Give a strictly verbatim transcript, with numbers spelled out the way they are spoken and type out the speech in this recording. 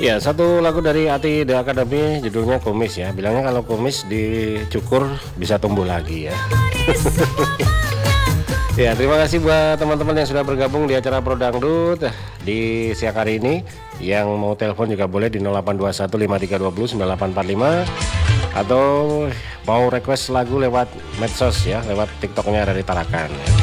Ya, satu lagu dari Ati The Academy judulnya Kumis ya. Bilangnya kalau kumis dicukur bisa tumbuh lagi ya. Ya, terima kasih buat teman-teman yang sudah bergabung di acara Pro Dangdut di siang hari ini. Yang mau telepon juga boleh di nol delapan dua satu lima tiga dua nol sembilan delapan empat lima atau mau request lagu lewat medsos ya, lewat TikToknya dari Tarakan ya.